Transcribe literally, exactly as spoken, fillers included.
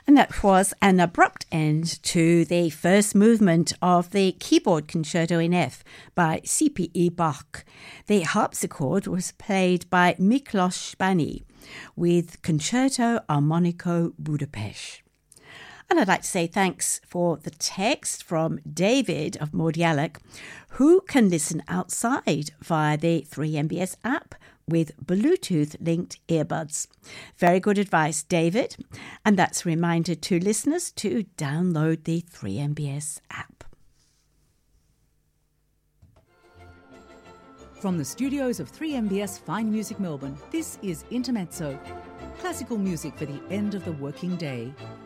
And that was an abrupt end to the first movement of the Keyboard Concerto in F by C P E Bach. The harpsichord was played by Miklos Spani with Concerto Armonico Budapest. And I'd like to say thanks for the text from David of Mordialloc, who can listen outside via the three M B S app with Bluetooth-linked earbuds. Very good advice, David. And that's a reminder to listeners to download the three M B S app. From the studios of three M B S Fine Music Melbourne, this is Intermezzo, classical music for the end of the working day.